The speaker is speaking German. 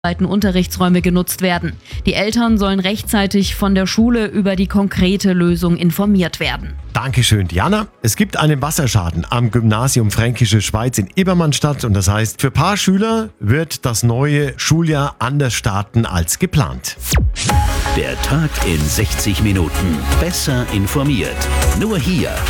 Unterrichtsräume genutzt werden. Die Eltern sollen rechtzeitig von der Schule über die konkrete Lösung informiert werden. Dankeschön, Diana. Es gibt einen Wasserschaden am Gymnasium Fränkische Schweiz in Ebermannstadt und das heißt, für ein paar Schüler wird das neue Schuljahr anders starten als geplant. Der Tag in 60 Minuten. Besser informiert. Nur hier